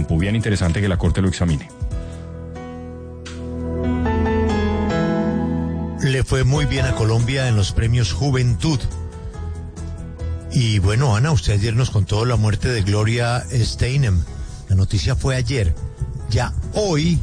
campo. Bien interesante que la Corte lo examine. Le fue muy bien a Colombia en los premios Juventud. Y bueno, Ana, usted ayer nos contó la muerte de Gloria Steinem. La noticia fue ayer. Ya hoy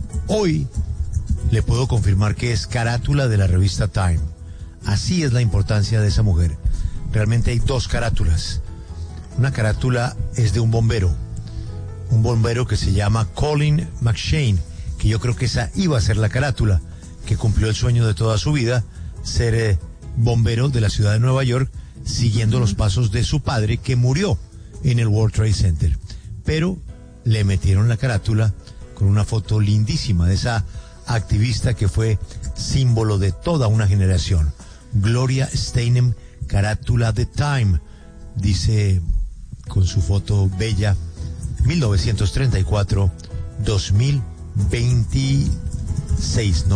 le puedo confirmar que es carátula de la revista Time. Así es la importancia de esa mujer. Realmente hay dos carátulas. Una carátula es de un bombero que se llama Colin McShane, que yo creo que esa iba a ser la carátula, que cumplió el sueño de toda su vida, ser bombero de la ciudad de Nueva York, siguiendo los pasos de su padre, que murió en el World Trade Center. Pero le metieron la carátula con una foto lindísima de esa activista que fue símbolo de toda una generación. Gloria Steinem, carátula de Time, dice con su foto bella, 1934-2026,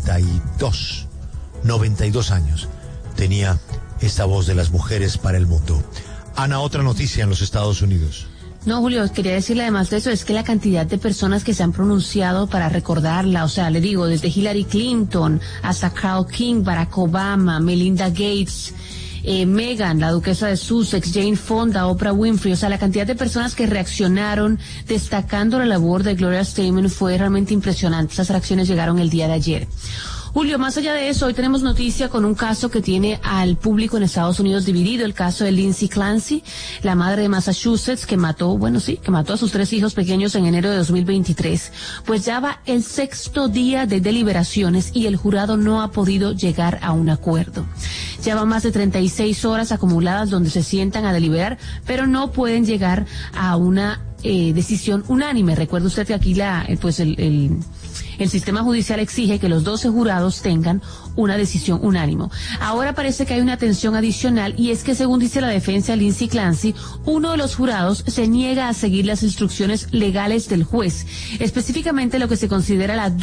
92 años tenía esta voz de las mujeres para el mundo. Ana, otra noticia en los Estados Unidos. No, Julio, quería decirle además de eso, es que la cantidad de personas que se han pronunciado para recordarla, o sea, le digo, desde Hillary Clinton hasta Carl King, Barack Obama, Melinda Gates, Meghan, la duquesa de Sussex, Jane Fonda, Oprah Winfrey, o sea, la cantidad de personas que reaccionaron destacando la labor de Gloria Steinem fue realmente impresionante. Esas reacciones llegaron el día de ayer. Julio, más allá de eso, hoy tenemos noticia con un caso que tiene al público en Estados Unidos dividido, el caso de Lindsay Clancy, la madre de Massachusetts, que mató a sus 3 hijos pequeños en enero de 2023. Pues ya va el 6º día de deliberaciones y el jurado no ha podido llegar a un acuerdo. Ya van más de 36 horas acumuladas donde se sientan a deliberar, pero no pueden llegar a una decisión unánime. Recuerde usted que aquí el sistema judicial exige que los 12 jurados tengan una decisión unánime. Ahora parece que hay una tensión adicional y es que, según dice la defensa de Lindsay Clancy, uno de los jurados se niega a seguir las instrucciones legales del juez, específicamente lo que se considera la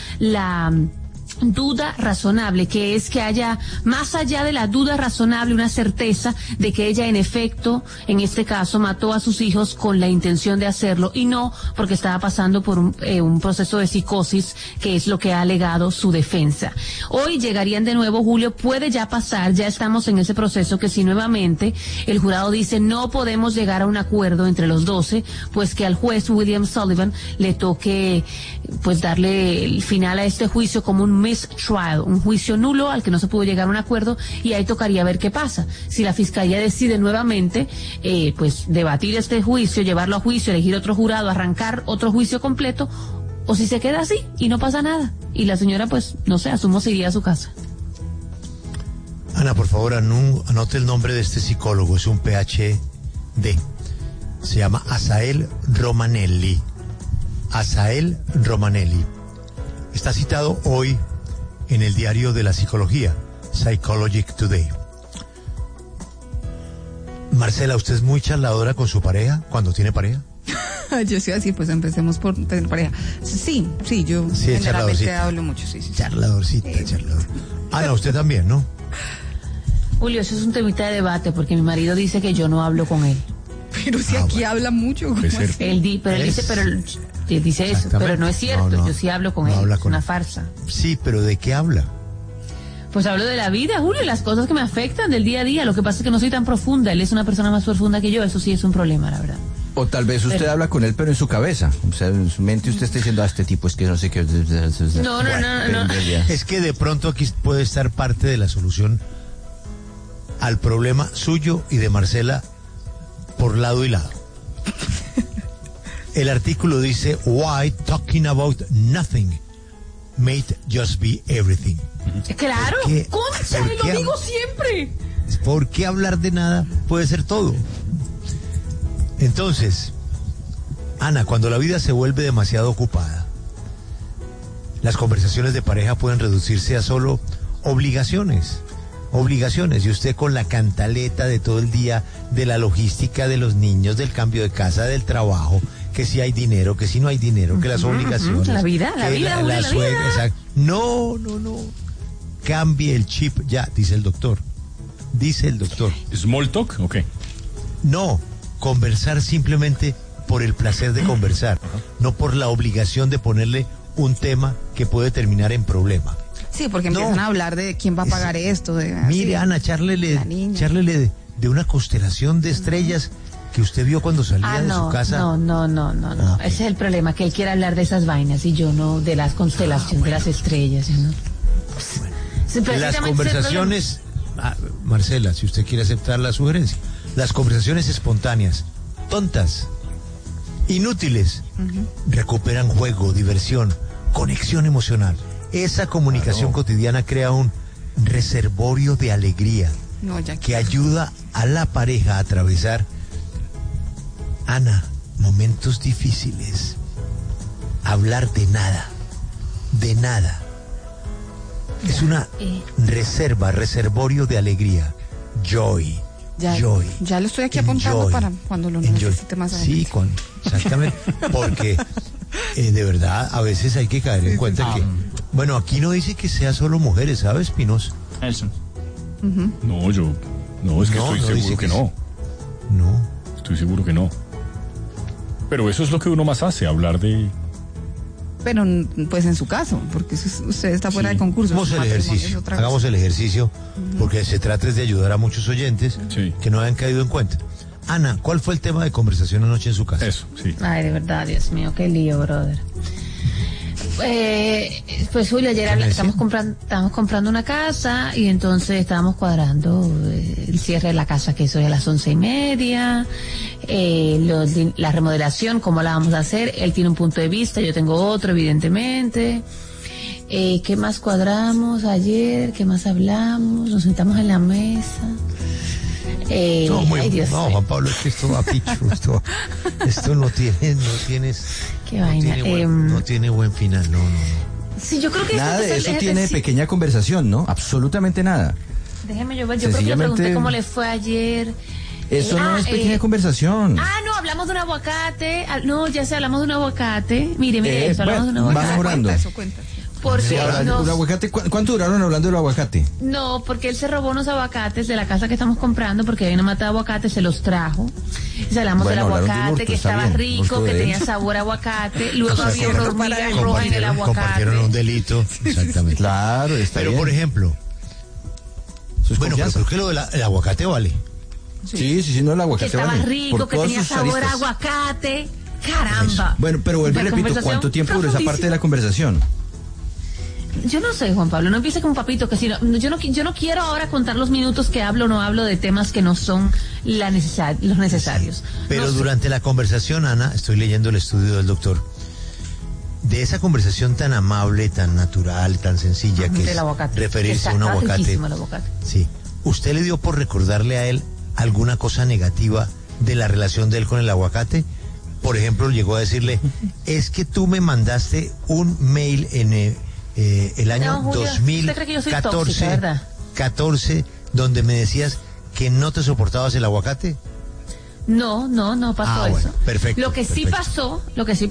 duda razonable, que es que haya, más allá de la duda razonable, una certeza de que ella en efecto, en este caso, mató a sus hijos con la intención de hacerlo y no porque estaba pasando por un proceso de psicosis, que es lo que ha alegado su defensa. Hoy llegarían de nuevo, Julio, puede ya pasar, ya estamos en ese proceso, que si nuevamente el jurado dice no podemos llegar a un acuerdo entre los 12, pues que al juez William Sullivan le toque pues darle el final a este juicio como un mistrial, un juicio nulo al que no se pudo llegar a un acuerdo, y ahí tocaría ver qué pasa. Si la fiscalía decide nuevamente pues debatir este juicio, llevarlo a juicio, elegir otro jurado, arrancar otro juicio completo, o si se queda así y no pasa nada y la señora pues no sé, asumo se iría a su casa. Ana, por favor, anote el nombre de este psicólogo, es un PhD, se llama Asael Romanelli. Asael Romanelli. Está citado hoy en el diario de la psicología, Psychologic Today. Marcela, ¿usted es muy charladora con su pareja cuando tiene pareja? Yo soy así, pues empecemos por tener pareja. Sí, yo sí, generalmente hablo mucho, sí. Charladorcita. Ana, usted también, ¿no? Julio, eso es un temita de debate porque mi marido dice que yo no hablo con él. Pero si aquí habla mucho. Él dice eso, pero no es cierto. No, yo sí hablo con él, es una farsa. Sí, pero ¿de qué habla? Pues hablo de la vida, Julio, las cosas que me afectan del día a día. Lo que pasa es que no soy tan profunda, él es una persona más profunda que yo, eso sí es un problema, la verdad. O tal vez usted habla con él, pero en su cabeza. O sea, en su mente usted está diciendo, este tipo es que no sé qué. No. Es que de pronto aquí puede estar parte de la solución al problema suyo y de Marcela por lado y lado. El artículo dice, why talking about nothing may just be everything. Claro, concha, lo digo siempre. ¿Por qué hablar de nada puede ser todo? Entonces, Ana, cuando la vida se vuelve demasiado ocupada, las conversaciones de pareja pueden reducirse a solo obligaciones, y usted con la cantaleta de todo el día, de la logística de los niños, del cambio de casa, del trabajo, que si hay dinero, que si no hay dinero, que las obligaciones. La vida. Exacto. No. Cambie el chip ya, dice el doctor. ¿Small talk? Ok. No, conversar simplemente por el placer de conversar, no por la obligación de ponerle un tema que puede terminar en problema. Sí, porque empiezan a hablar de quién va a pagar esto. Mire, Ana, charlele de una constelación de estrellas que usted vio cuando salía de su casa. No. Ese es el problema, que él quiere hablar de esas vainas y yo no, de las constelaciones, de las estrellas. ¿No? Las conversaciones, Marcela, si usted quiere aceptar la sugerencia, las conversaciones espontáneas, tontas, inútiles, recuperan juego, diversión, conexión emocional. Esa comunicación cotidiana crea un reservorio de alegría que ayuda a la pareja a atravesar, Ana, momentos difíciles. Hablar de nada. Es una reservorio de alegría. Joy. Ya lo estoy aquí apuntando para cuando lo necesite más adelante. Sí, exactamente. Porque de verdad a veces hay que caer en cuenta que, bueno, aquí no dice que sea solo mujeres, ¿sabes, Pinos? Eso. No, es que estoy seguro que no. No. Estoy seguro que no. Pero eso es lo que uno más hace, hablar de... Pero pues en su caso, porque usted está fuera de concurso. Hagamos el ejercicio, porque se trata de ayudar a muchos oyentes que no hayan caído en cuenta. Ana, ¿cuál fue el tema de conversación anoche en su casa? Eso, sí. Ay, de verdad, Dios mío, qué lío, brother. Pues Julio, ayer estamos comprando una casa y entonces estábamos cuadrando el cierre de la casa, que eso es a las 11:30, la remodelación, cómo la vamos a hacer. Él tiene un punto de vista, yo tengo otro, evidentemente. ¿Qué más cuadramos ayer? ¿Qué más hablamos? Nos sentamos en la mesa. Juan Pablo, es que esto va picho, esto no tienes. Qué vaina. No tiene buen final, no. Sí, yo creo que nada de eso tiene pequeña conversación, ¿no? Absolutamente nada. Déjeme yo creo que le pregunté cómo le fue ayer. Eso no es pequeña conversación. No, hablamos de un aguacate. No, ya sé, hablamos de un aguacate. Mire eso, hablamos de un aguacate. Va mejorando. Cuenta. Porque un aguacate, ¿cuánto duraron hablando del aguacate? No, porque él se robó unos aguacates de la casa que estamos comprando, porque había una mata de aguacate, se los trajo. Y hablamos del aguacate, que estaba rico, que tenía sabor a aguacate. Luego había una hormiga roja en el aguacate. Compartieron un delito, exactamente. Claro, está pero bien. Por ejemplo, pero creo que lo del aguacate vale. Sí, no, el aguacate que estaba vale. rico, que tenía sabor a aguacate. Caramba. Eso. Bueno, pero vuelvo y repito, ¿cuánto tiempo duró esa parte de la conversación? Yo no sé, Juan Pablo, no empiece como papito, que si no, yo no quiero ahora contar los minutos que hablo o no hablo de temas que no son los necesarios. Pero no durante la conversación, Ana, estoy leyendo el estudio del doctor, de esa conversación tan amable, tan natural, tan sencilla, que es referirse a un aguacate. Sí. ¿Usted le dio por recordarle a él alguna cosa negativa de la relación de él con el aguacate? Por ejemplo, llegó a decirle, es que tú me mandaste un mail en el año 2014, donde me decías que no te soportabas el aguacate. No pasó eso. Bueno, perfecto. Lo que sí pasó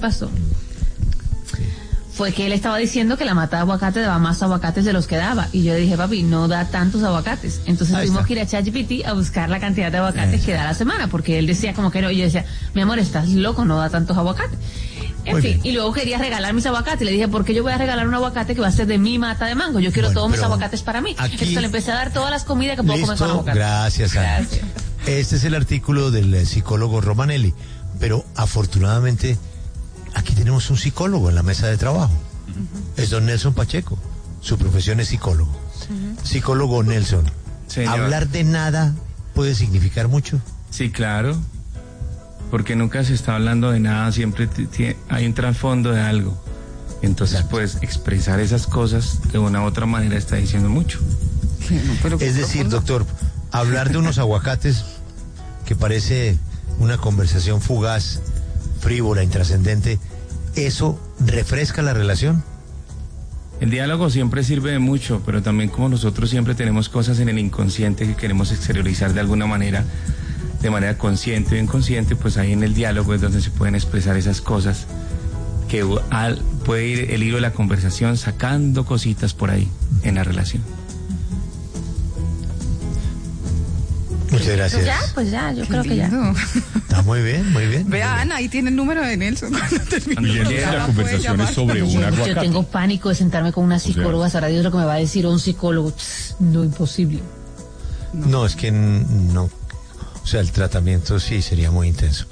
fue que él estaba diciendo que la mata de aguacate daba más aguacates de los que daba. Y yo dije, papi, no da tantos aguacates. Entonces tuvimos que ir a ChatGPT a buscar la cantidad de aguacates que da la semana, porque él decía como que no. Y yo decía, mi amor, estás loco, no da tantos aguacates. En fin, y luego quería regalar mis aguacates. Le dije, ¿por qué yo voy a regalar un aguacate que va a ser de mi mata de mango? Yo quiero todos mis aguacates para mí. Entonces le empecé a dar todas las comidas que puedo comer con aguacate. Gracias, Ana. Este es el artículo del psicólogo Romanelli. Pero afortunadamente, aquí tenemos un psicólogo en la mesa de trabajo. Es don Nelson Pacheco. Su profesión es psicólogo. Psicólogo Nelson. Señor. ¿Hablar de nada puede significar mucho? Sí, claro. Porque nunca se está hablando de nada, siempre hay un trasfondo de algo. Entonces, pues, expresar esas cosas de una u otra manera está diciendo mucho. Es decir, doctor, hablar de unos aguacates que parece una conversación fugaz, frívola, intrascendente, ¿eso refresca la relación? El diálogo siempre sirve de mucho, pero también como nosotros siempre tenemos cosas en el inconsciente que queremos exteriorizar de alguna manera, de manera consciente o inconsciente, pues ahí en el diálogo es donde se pueden expresar esas cosas que puede ir el hilo de la conversación sacando cositas por ahí en la relación. Muchas gracias. Pues ya, yo Qué creo que ya. lindo. Está muy bien, muy bien. Vea, Muy bien. Ana, ahí tiene el número de Nelson. Cuando termine Y el la programa, conversación puede es sobre llamar. un Yo aguacate. tengo pánico de sentarme con una psicóloga, sabrá Dios lo que me va a decir un psicólogo. No, imposible. No, es que no. O sea, el tratamiento sí sería muy intenso.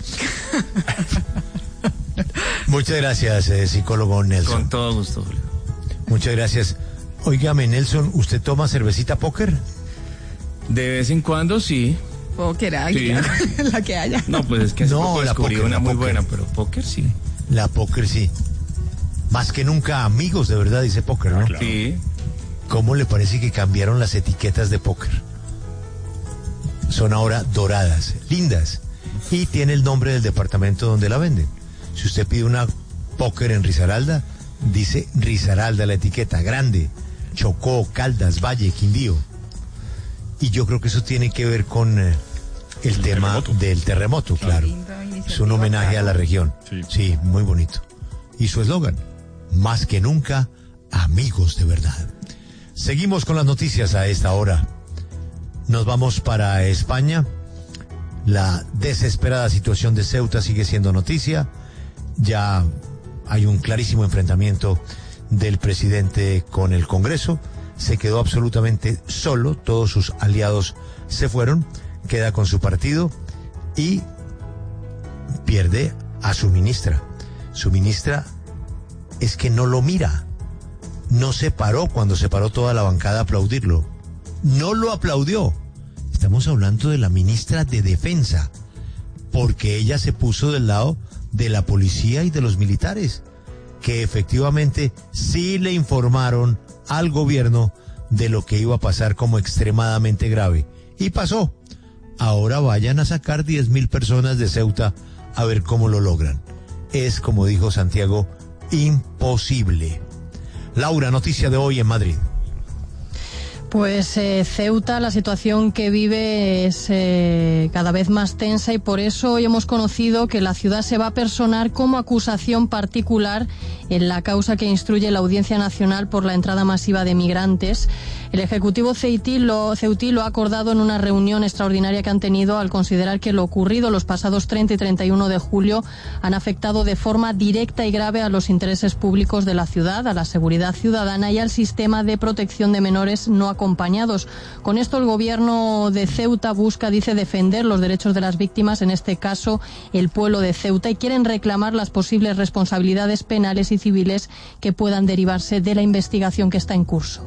Muchas gracias, psicólogo Nelson. Con todo gusto, Julio. Muchas gracias. Óigame, Nelson, ¿usted toma cervecita póker? De vez en cuando sí. Póker, ay, Sí. la que haya. No, pues es que hace No, poco la descubrí póker, una la muy póker. buena, pero póker sí. La póker sí. Más que nunca amigos, de verdad, dice póker, ¿no? Claro. Sí. ¿Cómo le parece que cambiaron las etiquetas de póker? Son ahora doradas, lindas, y tiene el nombre del departamento donde la venden. Si usted pide una póker en Risaralda, dice Risaralda la etiqueta, grande, Chocó, Caldas, Valle, Quindío. Y yo creo que eso tiene que ver con el tema terremoto. del terremoto, claro. linda iniciativa, Es un homenaje a la región. Sí. Sí, muy bonito. Y su eslogan, más que nunca, amigos de verdad. Seguimos con las noticias a esta hora. Nos vamos para España. La desesperada situación de Ceuta sigue siendo noticia. Ya hay un clarísimo enfrentamiento del presidente con el Congreso. Se quedó absolutamente solo. Todos sus aliados se fueron. Queda con su partido y pierde a su ministra. Su ministra es que no lo mira. No se paró cuando se paró toda la bancada a aplaudirlo. No lo aplaudió. Estamos hablando de la ministra de Defensa, porque ella se puso del lado de la policía y de los militares, que efectivamente sí le informaron al gobierno de lo que iba a pasar como extremadamente grave. Y pasó. Ahora vayan a sacar 10.000 personas de Ceuta a ver cómo lo logran. Es, como dijo Santiago, imposible. Laura, noticia de hoy en Madrid. Pues Ceuta, la situación que vive es cada vez más tensa y por eso hoy hemos conocido que la ciudad se va a personar como acusación particular en la causa que instruye la Audiencia Nacional por la entrada masiva de migrantes. El Ejecutivo ceutí lo ha acordado en una reunión extraordinaria que han tenido al considerar que lo ocurrido los pasados 30 y 31 de julio han afectado de forma directa y grave a los intereses públicos de la ciudad, a la seguridad ciudadana y al sistema de protección de menores no acompañados. Con esto el gobierno de Ceuta busca, dice, defender los derechos de las víctimas, en este caso el pueblo de Ceuta, y quieren reclamar las posibles responsabilidades penales y civiles que puedan derivarse de la investigación que está en curso.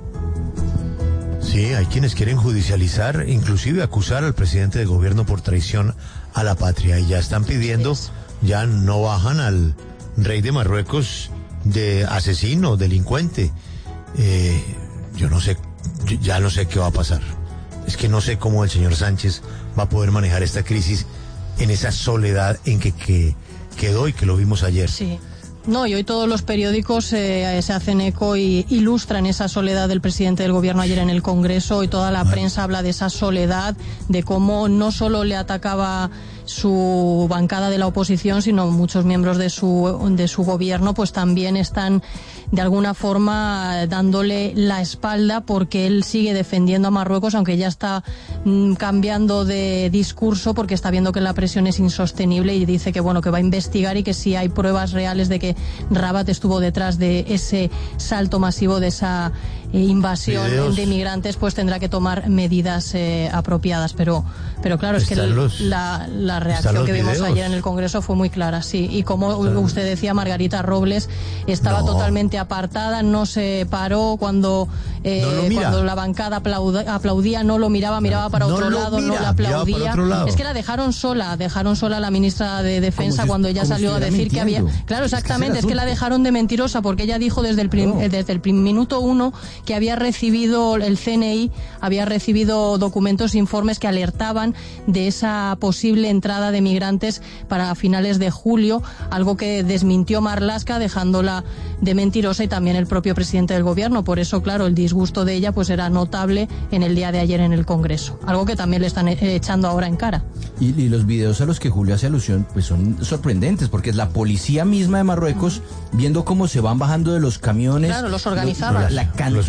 Sí, hay quienes quieren judicializar, inclusive acusar al presidente de gobierno por traición a la patria, y ya están pidiendo, ya no bajan al rey de Marruecos de asesino, delincuente. Yo no sé, ya no sé qué va a pasar. Es que no sé cómo el señor Sánchez va a poder manejar esta crisis en esa soledad en que quedó y que lo vimos ayer. Sí. No, y hoy todos los periódicos se hacen eco y ilustran esa soledad del presidente del gobierno ayer en el Congreso, y toda la prensa habla de esa soledad, de cómo no solo le atacaba su bancada de la oposición, sino muchos miembros de su gobierno, pues también están de alguna forma dándole la espalda, porque él sigue defendiendo a Marruecos, aunque ya está cambiando de discurso porque está viendo que la presión es insostenible, y dice que bueno, que va a investigar y que si hay pruebas reales de que Rabat estuvo detrás de ese salto masivo, de esa invasión de inmigrantes, pues tendrá que tomar medidas apropiadas. Pero claro, es que la reacción que vimos ayer en el Congreso fue muy clara, sí. Y como usted decía, Margarita Robles estaba totalmente apartada, no se paró cuando la bancada aplaudía, no lo miraba para otro lado, no la aplaudía. Es que la dejaron sola a la ministra de Defensa cuando ella salió a decir que había... Claro, exactamente, es que la dejaron de mentirosa, porque ella dijo desde el minuto 1 que había recibido, el CNI había recibido documentos, informes que alertaban de esa posible entrada de migrantes para finales de julio, algo que desmintió Marlaska, dejándola de mentirosa, y también el propio presidente del gobierno. Por eso, claro, el disgusto de ella pues era notable en el día de ayer en el Congreso, algo que también le están echando ahora en cara. Y los videos a los que Julio hace alusión pues son sorprendentes, porque es la policía misma de Marruecos viendo cómo se van bajando de los camiones. Claro, los organizaban. La cantidad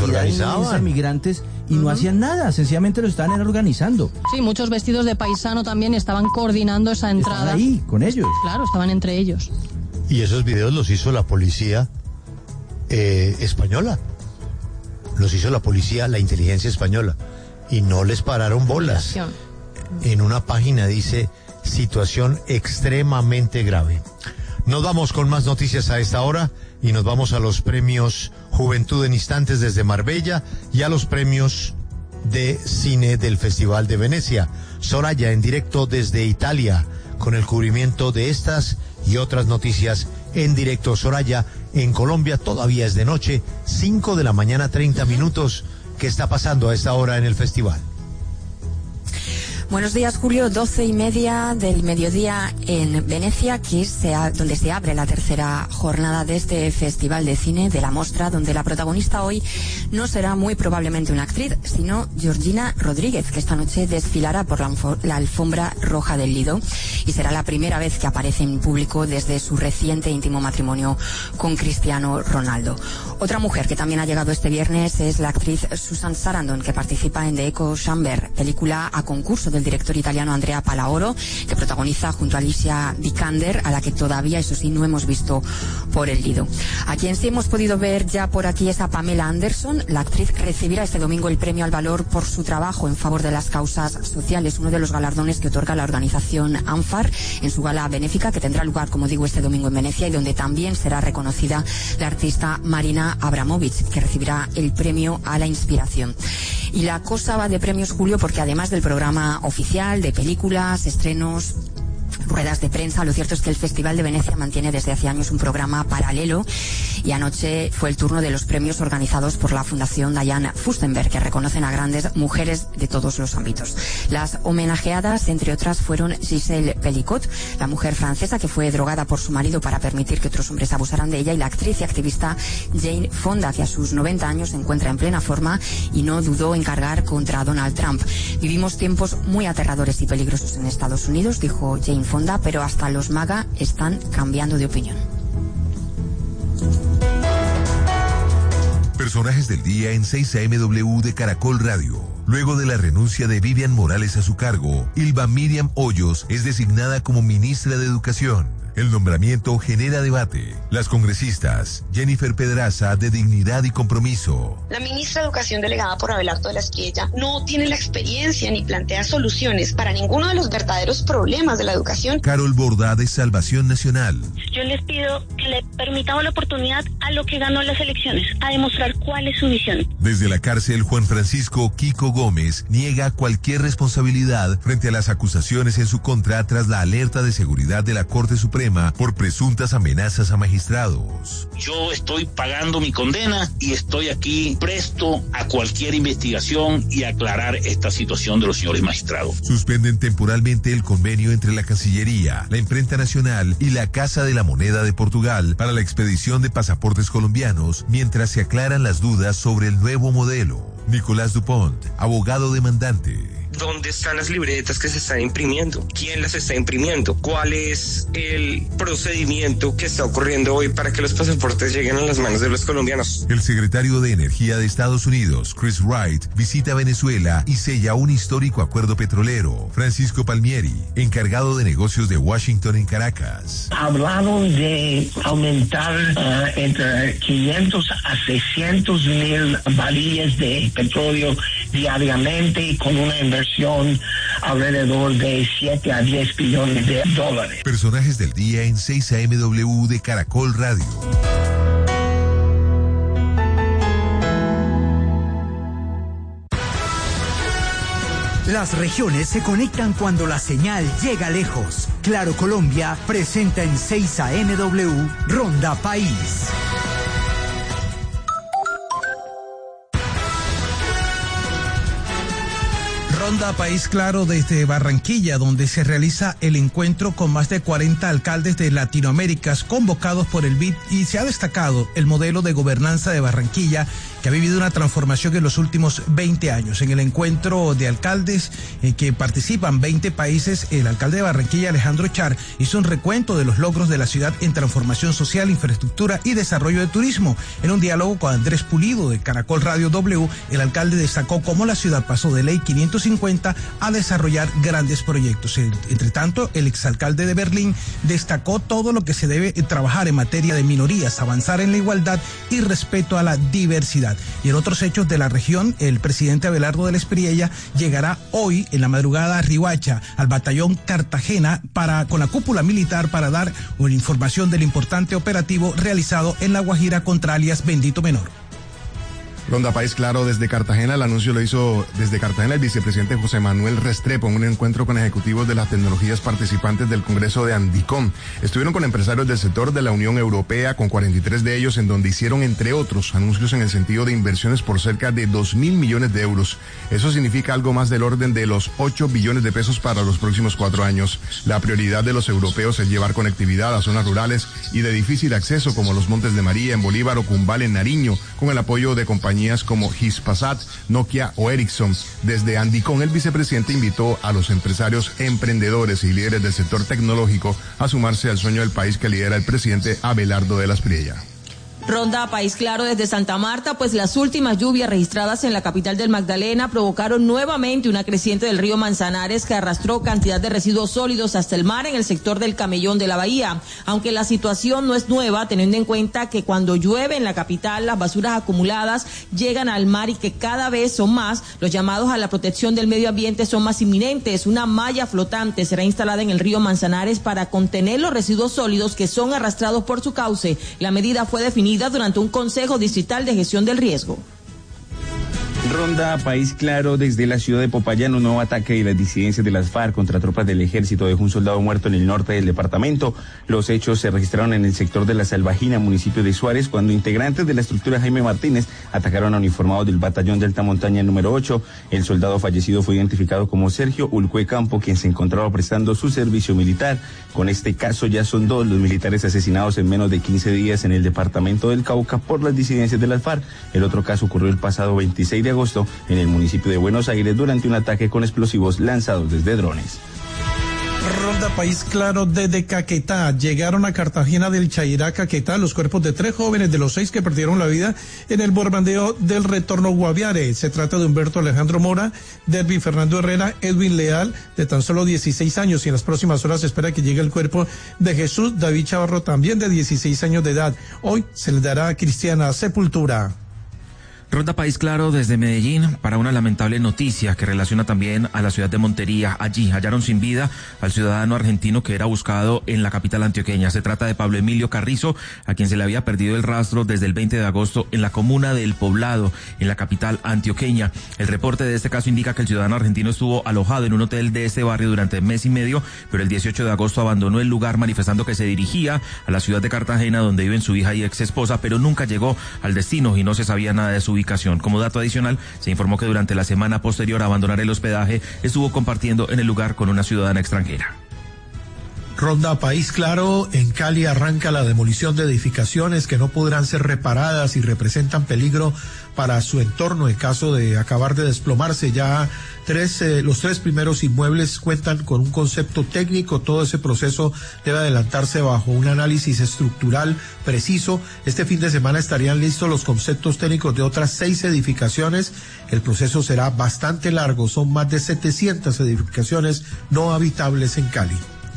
organizaban. Inmensa de migrantes y no hacían nada, sencillamente lo estaban organizando. Sí, muchos vestidos de paisano también estaban coordinando esa entrada. Estaban ahí, con ellos. Claro, estaban entre ellos. Y esos videos los hizo la policía española. Los hizo la policía, la inteligencia española. Y no les pararon bolas. En una página dice, situación extremadamente grave. Nos vamos con más noticias a esta hora y nos vamos a los premios Juventud en Instantes desde Marbella y a los premios de cine del Festival de Venecia. Soraya en directo desde Italia con el cubrimiento de estas y otras noticias en directo. Soraya, en Colombia todavía es de noche, 5 de la mañana, 30 minutos. ¿Qué está pasando a esta hora en el festival? Buenos días, Julio. 12:30 del mediodía en Venecia, donde se abre la tercera jornada de este Festival de Cine de la Mostra, donde la protagonista hoy no será muy probablemente una actriz, sino Georgina Rodríguez, que esta noche desfilará por la alfombra roja del Lido y será la primera vez que aparece en público desde su reciente íntimo matrimonio con Cristiano Ronaldo. Otra mujer que también ha llegado este viernes es la actriz Susan Sarandon, que participa en The Echo Chamber, película a concurso del director italiano Andrea Palaoro, que protagoniza junto a Alicia Vikander, a la que todavía, eso sí, no hemos visto por el Lido. A quien sí hemos podido ver ya por aquí es a Pamela Anderson. La actriz recibirá este domingo el premio al valor por su trabajo en favor de las causas sociales, uno de los galardones que otorga la organización ANFAR en su gala benéfica, que tendrá lugar, como digo, este domingo en Venecia, y donde también será reconocida la artista Marina Abramovic, que recibirá el premio a la inspiración. Y la cosa va de premios, Julio, porque además del programa oficial de películas, estrenos, ruedas de prensa, lo cierto es que el Festival de Venecia mantiene desde hace años un programa paralelo, y anoche fue el turno de los premios organizados por la Fundación Diane Furstenberg, que reconocen a grandes mujeres de todos los ámbitos. Las homenajeadas, entre otras, fueron Gisèle Pelicot, la mujer francesa que fue drogada por su marido para permitir que otros hombres abusaran de ella, y la actriz y activista Jane Fonda, que a sus 90 años se encuentra en plena forma y no dudó en cargar contra Donald Trump. Vivimos tiempos muy aterradores y peligrosos en Estados Unidos, dijo Jane Fonda, pero hasta los MAGA están cambiando de opinión. Personajes del día en 6am de Caracol Radio. Luego de la renuncia de Vivian Morales a su cargo, Ilva Miriam Hoyos es designada como ministra de Educación. El nombramiento genera debate. Las congresistas Jennifer Pedraza, de Dignidad y Compromiso. La ministra de Educación delegada por Abelardo de la Espriella no tiene la experiencia ni plantea soluciones para ninguno de los verdaderos problemas de la educación. Carol Borda, de Salvación Nacional. Yo les pido que le permitamos la oportunidad a lo que ganó las elecciones, a demostrar cuál es su visión. Desde la cárcel, Juan Francisco Kiko Gómez niega cualquier responsabilidad frente a las acusaciones en su contra tras la alerta de seguridad de la Corte Suprema por presuntas amenazas a magistrados. Yo estoy pagando mi condena y estoy aquí presto a cualquier investigación y aclarar esta situación de los señores magistrados. Suspenden temporalmente el convenio entre la Cancillería, la Imprenta Nacional y la Casa de la Moneda de Portugal para la expedición de pasaportes colombianos mientras se aclaran las dudas sobre el nuevo modelo. Nicolás Dupont, abogado demandante. ¿Dónde están las libretas que se están imprimiendo? ¿Quién las está imprimiendo? ¿Cuál es el procedimiento que está ocurriendo hoy para que los pasaportes lleguen a las manos de los colombianos? El secretario de Energía de Estados Unidos, Chris Wright, visita Venezuela y sella un histórico acuerdo petrolero. Francisco Palmieri, encargado de negocios de Washington en Caracas. Hablaron de aumentar entre 500 a 600 mil barriles de petróleo diariamente, con una inversión alrededor de 7 a 10 billones de dólares. Personajes del día en 6am de Caracol Radio. Las regiones se conectan cuando la señal llega lejos. Claro Colombia presenta en 6am Ronda País. Ronda País Claro desde Barranquilla, donde se realiza el encuentro con más de 40 alcaldes de Latinoamérica convocados por el BID, y se ha destacado el modelo de gobernanza de Barranquilla, que ha vivido una transformación en los últimos 20 años. En el encuentro de alcaldes que participan 20 países, el alcalde de Barranquilla, Alejandro Char, hizo un recuento de los logros de la ciudad en transformación social, infraestructura y desarrollo de turismo. En un diálogo con Andrés Pulido de Caracol Radio W, el alcalde destacó cómo la ciudad pasó de ley 550 a desarrollar grandes proyectos. Entre tanto, el exalcalde de Berlín destacó todo lo que se debe trabajar en materia de minorías, avanzar en la igualdad y respeto a la diversidad. Y en otros hechos de la región, el presidente Abelardo de la Espriella llegará hoy en la madrugada a Riohacha, al batallón Cartagena, con la cúpula militar, para dar una información del importante operativo realizado en La Guajira contra alias Bendito Menor. Ronda País Claro desde Cartagena. El anuncio lo hizo desde Cartagena el vicepresidente José Manuel Restrepo en un encuentro con ejecutivos de las tecnologías participantes del Congreso de Andicom. Estuvieron con empresarios del sector de la Unión Europea, con 43 de ellos, en donde hicieron, entre otros, anuncios en el sentido de inversiones por cerca de 2.000 millones de euros. Eso significa algo más del orden de los 8 billones de pesos para los próximos 4 años. La prioridad de los europeos es llevar conectividad a zonas rurales y de difícil acceso, como los Montes de María en Bolívar o Cumbal en Nariño, con el apoyo de compañías como Hispasat, Nokia o Ericsson. Desde Andicom, el vicepresidente invitó a los empresarios, emprendedores y líderes del sector tecnológico a sumarse al sueño del país que lidera el presidente Abelardo de la Espriella. Ronda País Claro desde Santa Marta, pues las últimas lluvias registradas en la capital del Magdalena provocaron nuevamente una creciente del río Manzanares, que arrastró cantidad de residuos sólidos hasta el mar en el sector del Camellón de la Bahía. Aunque la situación no es nueva, teniendo en cuenta que cuando llueve en la capital, las basuras acumuladas llegan al mar y que cada vez son más, los llamados a la protección del medio ambiente son más inminentes. Una malla flotante será instalada en el río Manzanares para contener los residuos sólidos que son arrastrados por su cauce. La medida fue definida durante un Consejo Distrital de Gestión del Riesgo. Ronda País Claro desde la ciudad de Popayán. Un nuevo ataque de las disidencias de las FARC contra tropas del ejército dejó un soldado muerto en el norte del departamento. Los hechos se registraron en el sector de La Salvajina, municipio de Suárez, cuando integrantes de la estructura Jaime Martínez atacaron a uniformados del batallón de alta montaña número 8. El soldado fallecido fue identificado como Sergio Ulcue Campo, quien se encontraba prestando su servicio militar. Con este caso ya son 2 los militares asesinados en menos de 15 días en el departamento del Cauca por las disidencias de las FARC. El otro caso ocurrió el pasado 26 de agosto en el municipio de Buenos Aires durante un ataque con explosivos lanzados desde drones. Ronda País Claro desde Caquetá. Llegaron a Cartagena del Chairá, Caquetá, los cuerpos de 3 jóvenes de los 6 que perdieron la vida en el bombardeo del retorno Guaviare. Se trata de Humberto Alejandro Mora, Derby Fernando Herrera, Edwin Leal, de tan solo 16 años, y en las próximas horas se espera que llegue el cuerpo de Jesús David Chavarro, también de 16 años de edad. Hoy se le dará cristiana sepultura. Ronda País Claro desde Medellín para una lamentable noticia que relaciona también a la ciudad de Montería. Allí hallaron sin vida al ciudadano argentino que era buscado en la capital antioqueña. Se trata de Pablo Emilio Carrizo, a quien se le había perdido el rastro desde el 20 de agosto en la comuna del Poblado, en la capital antioqueña. El reporte de este caso indica que el ciudadano argentino estuvo alojado en un hotel de este barrio durante mes y medio, pero el 18 de agosto abandonó el lugar manifestando que se dirigía a la ciudad de Cartagena, donde viven su hija y ex esposa, pero nunca llegó al destino y no se sabía nada de su ubicación. Como dato adicional, se informó que durante la semana posterior a abandonar el hospedaje, estuvo compartiendo en el lugar con una ciudadana extranjera. Ronda País Claro, en Cali arranca la demolición de edificaciones que no podrán ser reparadas y representan peligro para su entorno en caso de acabar de desplomarse. Ya los 3 primeros inmuebles cuentan con un concepto técnico. Todo ese proceso debe adelantarse bajo un análisis estructural preciso. Este fin de semana estarían listos los conceptos técnicos de otras 6 edificaciones. El proceso será bastante largo. Son más de 700 edificaciones no habitables en Cali.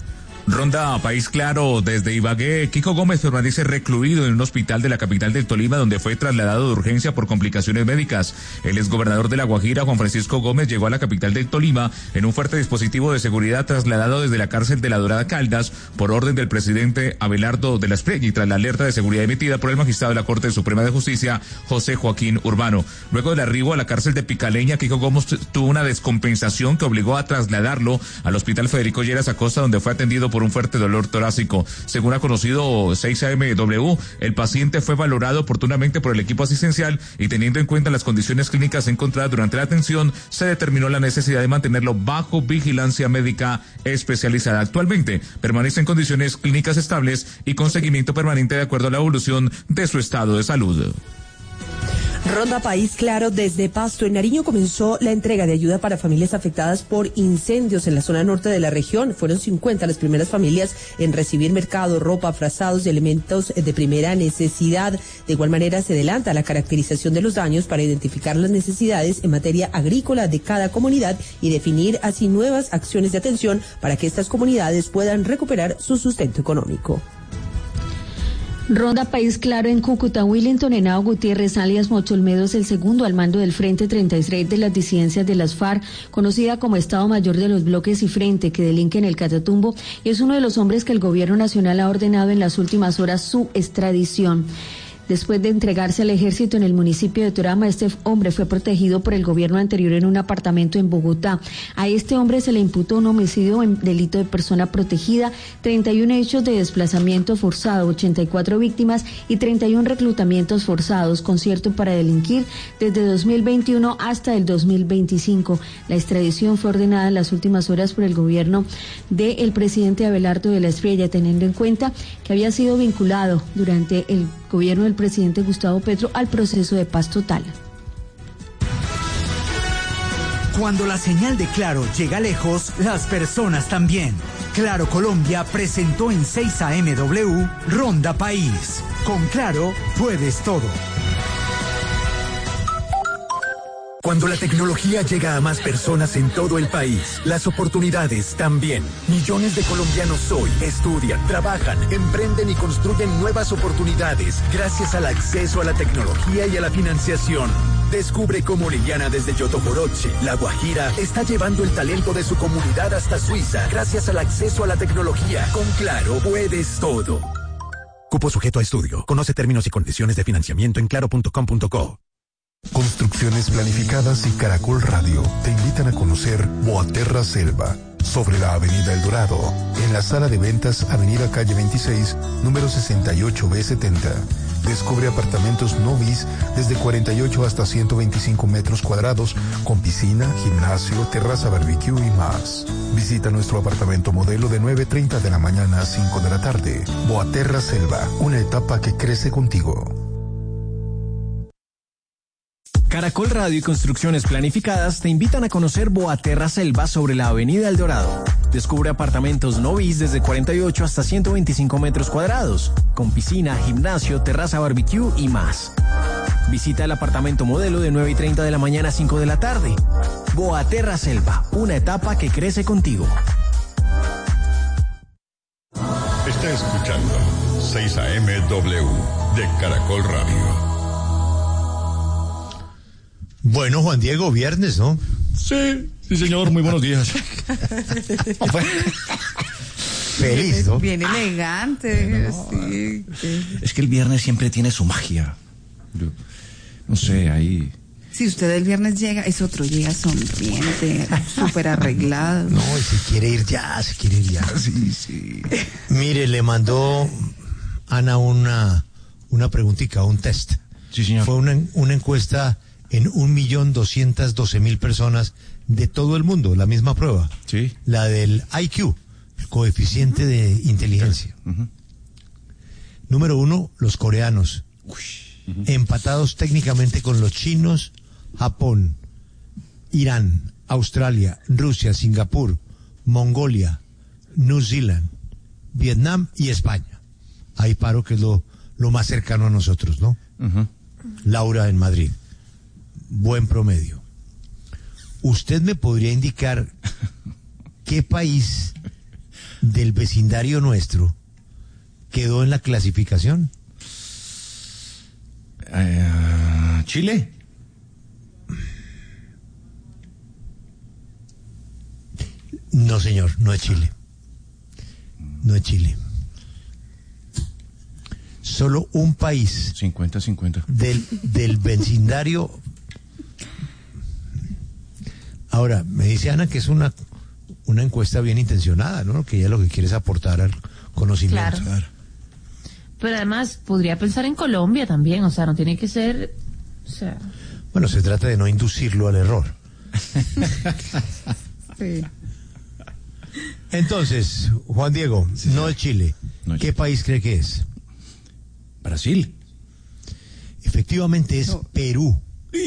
Ronda País Claro desde Ibagué. Kiko Gómez permanece recluido en un hospital de la capital del Tolima, donde fue trasladado de urgencia por complicaciones médicas. El exgobernador de La Guajira, Juan Francisco Gómez, llegó a la capital del Tolima en un fuerte dispositivo de seguridad trasladado desde la cárcel de La Dorada Caldas por orden del presidente Abelardo de la Espriella y tras la alerta de seguridad emitida por el magistrado de la Corte Suprema de Justicia, José Joaquín Urbano. Luego del arribo a la cárcel de Picaleña, Kiko Gómez tuvo una descompensación que obligó a trasladarlo al hospital Federico Lleras Acosta, donde fue atendido por un fuerte dolor torácico. Según ha conocido 6AMW, el paciente fue valorado oportunamente por el equipo asistencial y teniendo en cuenta las condiciones clínicas encontradas durante la atención, se determinó la necesidad de mantenerlo bajo vigilancia médica especializada. Actualmente permanece en condiciones clínicas estables y con seguimiento permanente de acuerdo a la evolución de su estado de salud. Ronda País Claro desde Pasto. En Nariño comenzó la entrega de ayuda para familias afectadas por incendios en la zona norte de la región. Fueron 50 las primeras familias en recibir mercado, ropa, frazados y elementos de primera necesidad. De igual manera se adelanta la caracterización de los daños para identificar las necesidades en materia agrícola de cada comunidad y definir así nuevas acciones de atención para que estas comunidades puedan recuperar su sustento económico. Ronda País Claro en Cúcuta. Willington Henao Gutiérrez, alias Mocho Olmedo, es el segundo al mando del Frente 33 de las disidencias de las FARC, conocida como Estado Mayor de los Bloques y Frente, que delinque en el Catatumbo, y es uno de los hombres que el gobierno nacional ha ordenado en las últimas horas su extradición. Después de entregarse al ejército en el municipio de Turama, este hombre fue protegido por el gobierno anterior en un apartamento en Bogotá. A este hombre se le imputó un homicidio en delito de persona protegida, 31 hechos de desplazamiento forzado, 84 víctimas y 31 reclutamientos forzados, concierto para delinquir desde 2021 hasta el 2025. La extradición fue ordenada en las últimas horas por el gobierno del presidente Abelardo de la Espriella, teniendo en cuenta que había sido vinculado durante el gobierno del presidente Gustavo Petro al proceso de paz total. Cuando la señal de Claro llega lejos, las personas también. Claro Colombia presentó en 6AMW Ronda País. Con Claro puedes todo. Cuando la tecnología llega a más personas en todo el país, las oportunidades también. Millones de colombianos hoy estudian, trabajan, emprenden y construyen nuevas oportunidades gracias al acceso a la tecnología y a la financiación. Descubre cómo Liliana desde Yotoporoche, La Guajira, está llevando el talento de su comunidad hasta Suiza gracias al acceso a la tecnología. Con Claro puedes todo. Cupo sujeto a estudio. Conoce términos y condiciones de financiamiento en claro.com.co. Construcciones Planificadas y Caracol Radio te invitan a conocer Boaterra Selva, sobre la Avenida El Dorado, en la sala de ventas Avenida Calle 26, número 68B70. Descubre apartamentos no bis desde 48 hasta 125 metros cuadrados, con piscina, gimnasio, terraza barbecue y más. Visita nuestro apartamento modelo de 9:30 de la mañana a 5 de la tarde. Boaterra Selva, una etapa que crece contigo. Caracol Radio y Construcciones Planificadas te invitan a conocer Boaterra Selva sobre la Avenida El Dorado. Descubre apartamentos no bis desde 48 hasta 125 metros cuadrados, con piscina, gimnasio, terraza barbecue y más. Visita el apartamento modelo de 9:30 de la mañana a 5 de la tarde. Boaterra Selva, una etapa que crece contigo. Está escuchando 6AMW de Caracol Radio. Bueno, Juan Diego, viernes, ¿no? Sí, señor, muy buenos días. Feliz, ¿no? Bien elegante. Sí. Es que el viernes siempre tiene su magia. Yo, no sé, ahí... Si usted el viernes llega, llega sonriente, súper arreglado. No, se quiere ir ya. Sí. Mire, le mandó Ana una preguntita, un test. Sí, señor. Fue una encuesta en 1.212.000 personas de todo el mundo, la misma prueba. Sí. La del IQ, el coeficiente de inteligencia. Número 1, los coreanos. Empatados técnicamente con los chinos, Japón, Irán, Australia, Rusia, Singapur, Mongolia, New Zealand, Vietnam y España. Ahí paro que es lo más cercano a nosotros, ¿no? Laura en Madrid. Buen promedio. ¿Usted me podría indicar qué país del vecindario nuestro quedó en la clasificación? ¿Chile? No, señor, no es Chile. No es Chile. Solo un país 50-50 del vecindario. Ahora, me dice Ana que es una una encuesta bien intencionada, ¿no? Que ella lo que quiere es aportar al conocimiento. Claro. Pero además podría pensar en Colombia también, o sea, no tiene que ser, o sea... Bueno, se trata de no inducirlo al error. Sí. Entonces, Juan Diego, sí, no es Chile. No, ¿qué país cree que es? Brasil. Efectivamente es Perú.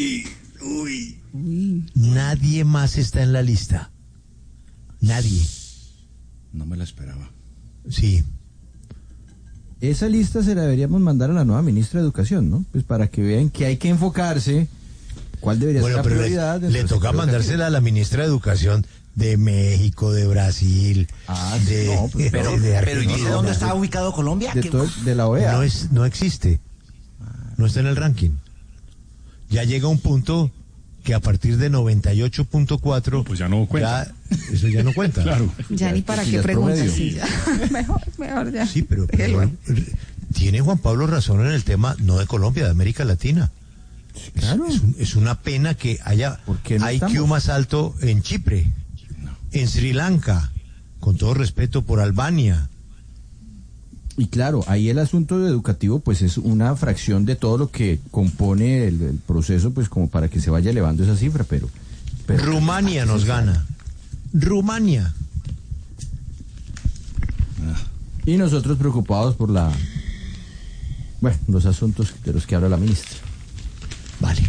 Nadie más está en la lista. Nadie. No me la esperaba. Sí. Esa lista se la deberíamos mandar a la nueva ministra de Educación, ¿no? Pues para que vean que hay que enfocarse, cuál debería ser la prioridad. Le toca mandársela a la ministra de Educación de México, de Brasil, de Argentina. Pero ¿y dice dónde está ubicado Colombia? De la OEA. No existe. No está en el ranking. Ya llega un punto que a partir de 98.4 pues ya no cuenta. Eso ya no cuenta. Claro. Ya ni para qué preguntas. Sí, ya. mejor ya. Sí, pero tiene Juan Pablo razón en el tema, no de Colombia, de América Latina. Claro. Es una pena que haya IQ más alto en Chipre, en Sri Lanka, con todo respeto por Albania. Y claro, ahí el asunto educativo pues es una fracción de todo lo que compone el proceso, pues como para que se vaya elevando esa cifra, pero Rumania nos gana. Rumania. Y nosotros preocupados por los asuntos de los que habla la ministra. Vale.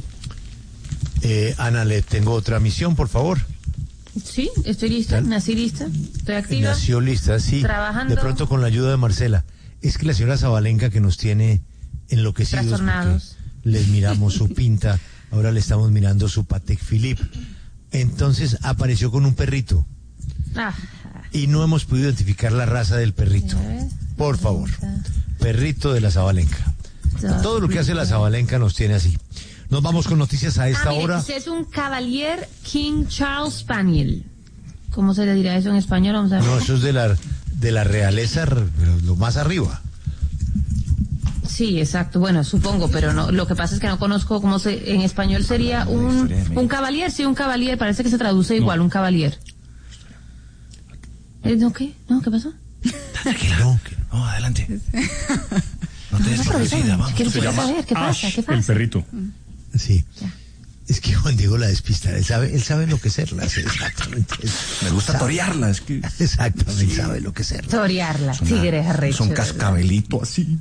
Ana, le tengo otra misión, por favor. Sí, estoy lista, nací lista, estoy activa. Nació lista, sí. Trabajando. De pronto con la ayuda de Marcela. Es que la señora Zabalenka que nos tiene enloquecidos. Trastornados. Les miramos su pinta, ahora le estamos mirando su Patek Philippe. Entonces apareció con un perrito. Y no hemos podido identificar la raza del perrito. Por favor. Perrito de la Zabalenka. Todo lo que hace la Zabalenka nos tiene así. Nos vamos con noticias a esta hora. Es un Cavalier King Charles Spaniel. ¿Cómo se le dirá eso en español? Vamos a ver. No, eso es de la realeza, lo más arriba. Sí, exacto. Bueno, supongo, pero no. Lo que pasa es que no conozco cómo en español sería un cavalier. Sí, un cavalier. Parece que se traduce igual, un cavalier. ¿No qué? ¿No? ¿Qué pasó? Tranquila. No, adelante. No te des por vencida, vamos. Quiero saber, ¿qué pasa? ¿Qué pasa? El perrito. Sí. Ya. Es que Juan Diego la despista, él sabe enloquecerlas, exactamente. Me gusta torearla, es que... Exactamente, sí. Sabe enloquecerlas. Torearla, tigres arrechos. Son cascabelito así.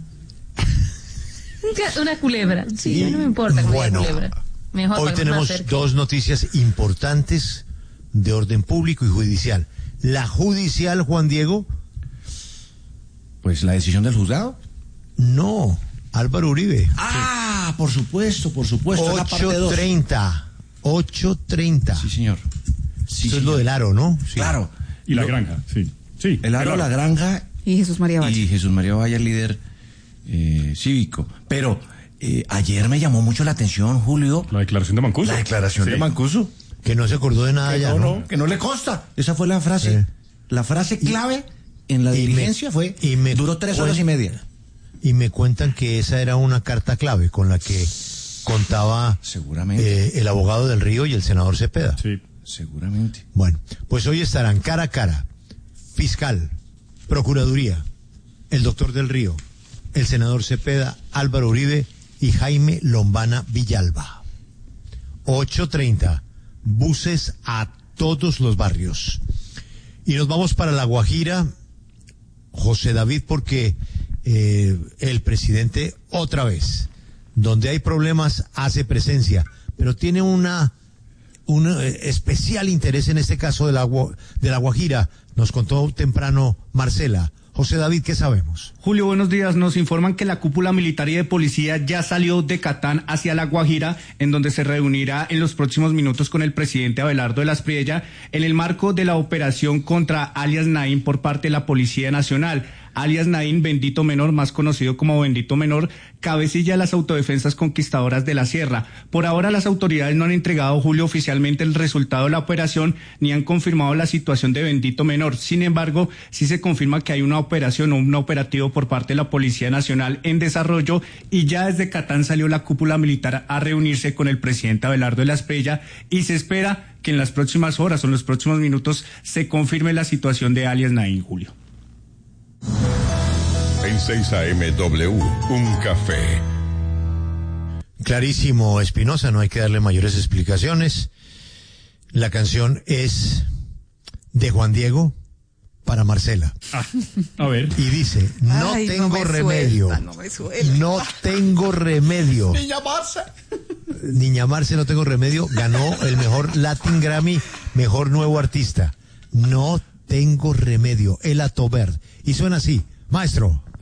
Una culebra, sí, no me importa como una culebra. Mejor hoy tenemos dos noticias importantes de orden público y judicial. La judicial, Juan Diego. Pues la decisión del juzgado. No, Álvaro Uribe. Por supuesto. 8:30. Sí, señor. Eso es lo del aro, ¿no? Sí. Claro. Y la granja, sí. El aro, la granja. Y Jesús María Valle, líder cívico. Pero ayer me llamó mucho la atención, Julio. La declaración de Mancuso. De Mancuso. Que no se acordó de nada ya, ¿no? Que no le consta. Esa fue la frase. La frase clave en la diligencia duró 3 horas y media. Y me cuentan que esa era una carta clave con la que contaba seguramente el abogado del Río y el senador Cepeda. Sí, seguramente. Bueno, pues hoy estarán cara a cara fiscal, procuraduría, el doctor del Río, el senador Cepeda, Álvaro Uribe y Jaime Lombana Villalba. 8:30, buses a todos los barrios. Y nos vamos para La Guajira, José David, porque el presidente otra vez, donde hay problemas hace presencia, pero tiene un especial interés en este caso de La Guajira. Nos contó temprano Marcela. José David, ¿qué sabemos? Julio, buenos días. Nos informan que la cúpula militar y de policía ya salió de Catán hacia La Guajira, en donde se reunirá en los próximos minutos con el presidente Abelardo de la Espriella en el marco de la operación contra alias Naim por parte de la Policía Nacional. alias Naín Bendito Menor, más conocido como Bendito Menor, cabecilla de las autodefensas conquistadoras de la Sierra. Por ahora las autoridades no han entregado, Julio, oficialmente el resultado de la operación ni han confirmado la situación de Bendito Menor. Sin embargo, sí se confirma que hay una operación o un operativo por parte de la Policía Nacional en desarrollo, y ya desde Catán salió la cúpula militar a reunirse con el presidente Abelardo de la Espriella, y se espera que en las próximas horas o en los próximos minutos se confirme la situación de alias Naín, Julio. En 6 AM un café. Clarísimo, Espinosa, no hay que darle mayores explicaciones. La canción es de Juan Diego para Marcela. A ver. Y dice, no tengo remedio. No tengo remedio. Niña Marce, no tengo remedio. Ganó el mejor Latin Grammy, mejor nuevo artista. No tengo remedio. El Atobert. Y suena así. Maestro.